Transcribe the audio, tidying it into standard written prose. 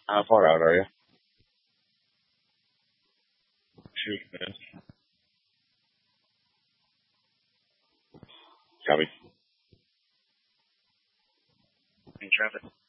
How far out are you? Shoot, man. Copy. In traffic.